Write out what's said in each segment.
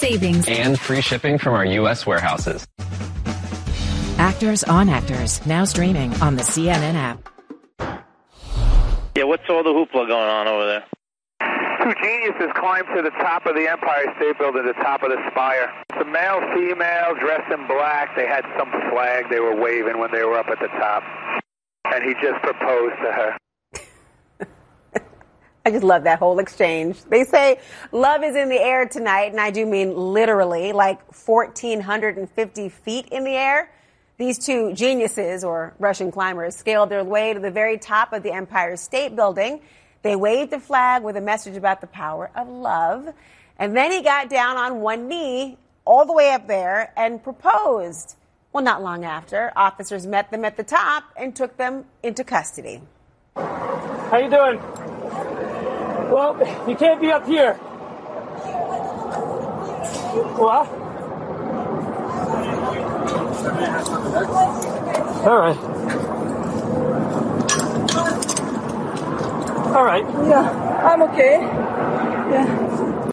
savings, and free shipping from our U.S. warehouses. Actors on Actors, now streaming on the CNN app. Yeah, what's all the hoopla going on over there? Two geniuses climbed to the top of the Empire State Building, the top of the spire. The male, female, dressed in black. They had some flag they were waving when they were up at the top. And he just proposed to her. I just love that whole exchange. They say love is in the air tonight, and I do mean literally, like 1,450 feet in the air. These two geniuses, or Russian climbers, scaled their way to the very top of the Empire State Building. They waved a flag with a message about the power of love. And then he got down on one knee all the way up there and proposed. Well, not long after, officers met them at the top and took them into custody. How you doing? Well, you can't be up here. What? All right. All right. Yeah, I'm okay. Yeah.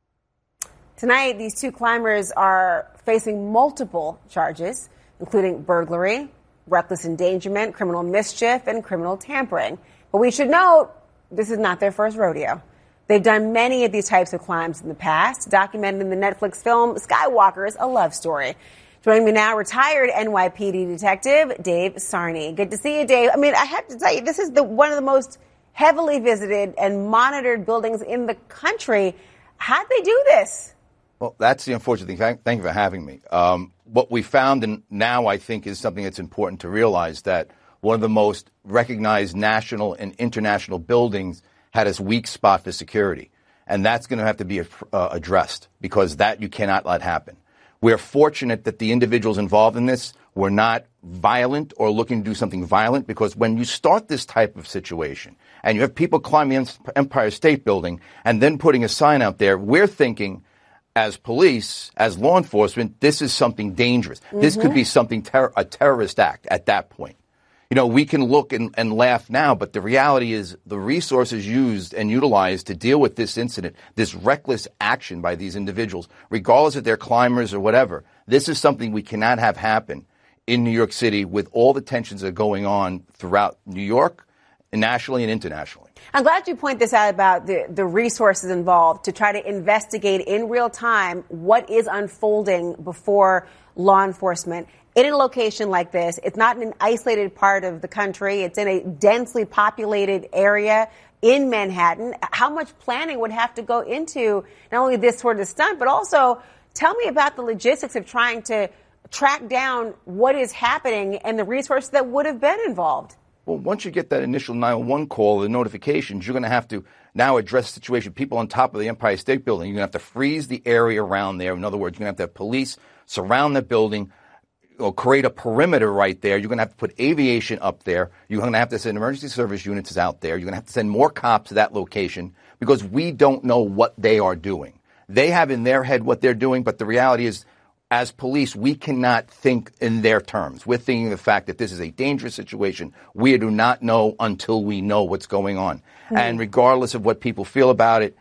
Tonight, these two climbers are facing multiple charges, including burglary, reckless endangerment, criminal mischief, and criminal tampering. But we should note, this is not their first rodeo. They've done many of these types of climbs in the past, documented in the Netflix film Skywalkers, A Love Story. Joining me now, retired NYPD detective Dave Sarney. Good to see you, Dave. I mean, I have to tell you, this is one of the most heavily visited and monitored buildings in the country. How'd they do this? Well, that's the unfortunate thing. Thank you for having me. What we found, and now I think is something that's important to realize, that one of the most recognized national and international buildings had its weak spot for security. And that's going to have to be addressed, because that you cannot let happen. We're fortunate that the individuals involved in this were not violent or looking to do something violent, because when you start this type of situation and you have people climbing the Empire State Building and then putting a sign out there, we're thinking as police, as law enforcement, this is something dangerous. Mm-hmm. This could be something, a terrorist act at that point. You know, we can look and laugh now, but the reality is the resources used and utilized to deal with this incident, this reckless action by these individuals, regardless if they're climbers or whatever, this is something we cannot have happen in New York City with all the tensions that are going on throughout New York, nationally and internationally. I'm glad you point this out about the resources involved to try to investigate in real time what is unfolding before law enforcement. In a location like this, it's not in an isolated part of the country. It's in a densely populated area in Manhattan. How much planning would have to go into not only this sort of stunt, but also tell me about the logistics of trying to track down what is happening and the resources that would have been involved? Well, once you get that initial 911 call, the notifications, you're going to have to now address the situation. People on top of the Empire State Building, you're going to have to freeze the area around there. In other words, you're going to have police surround the building, or create a perimeter right there. You're going to have to put aviation up there. You're going to have to send emergency service units out there. You're going to have to send more cops to that location, because we don't know what they are doing. They have in their head what they're doing, but the reality is, as police, we cannot think in their terms. We're thinking the fact that this is a dangerous situation. We do not know until we know what's going on. Mm-hmm. And regardless of what people feel about it,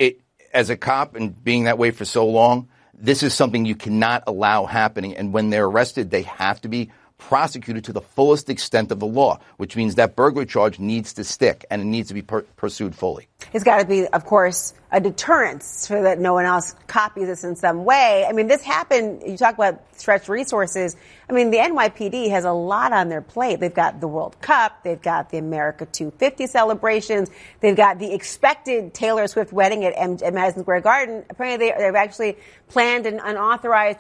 as a cop and being that way for so long, this is something you cannot allow happening. And when they're arrested, they have to be prosecuted to the fullest extent of the law, which means that burglary charge needs to stick and it needs to be pursued fully. It's got to be, of course, a deterrence so that no one else copies this in some way. I mean, this happened, you talk about stretched resources. I mean, the NYPD has a lot on their plate. They've got the World Cup. They've got the America 250 celebrations. They've got the expected Taylor Swift wedding at Madison Square Garden. Apparently, they've actually planned an unauthorized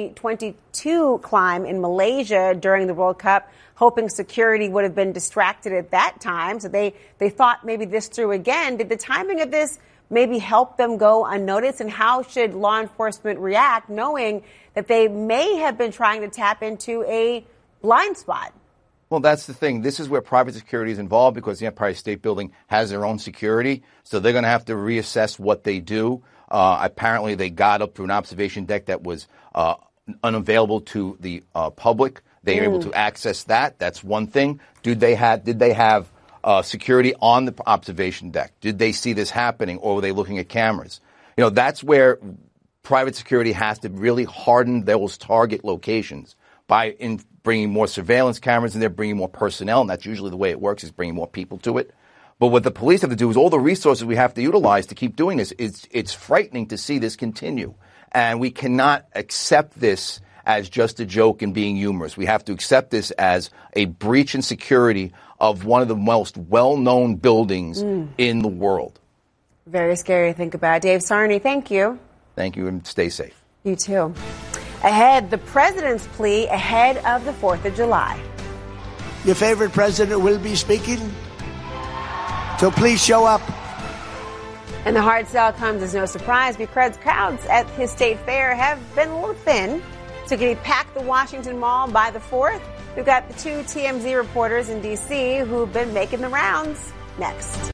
2022 climb in Malaysia during the World Cup, hoping security would have been distracted at that time. So they thought maybe this through again. Did the timing of this maybe help them go unnoticed? And how should law enforcement react knowing that they may have been trying to tap into a blind spot? Well, that's the thing. This is where private security is involved, because the Empire State Building has their own security. So they're going to have to reassess what they do. Apparently, they got up through an observation deck that was unavailable to the public. They were able to access that. That's one thing. Did they have security on the observation deck? Did they see this happening, or were they looking at cameras? You know, that's where private security has to really harden those target locations by bringing more surveillance cameras in there, bringing more personnel, and that's usually the way it works, is bringing more people to it. But what the police have to do is all the resources we have to utilize to keep doing this. It's frightening to see this continue. And we cannot accept this as just a joke and being humorous. We have to accept this as a breach in security of one of the most well-known buildings in the world. Very scary to think about. Dave Sarney, thank you. Thank you, and stay safe. You too. Ahead, the president's plea ahead of the 4th of July. Your favorite president will be speaking, so please show up. And the hard sell comes as no surprise because crowds at his state fair have been a little thin. So can he pack the Washington Mall by the 4th? We've got the two TMZ reporters in D.C. who've been making the rounds. Next.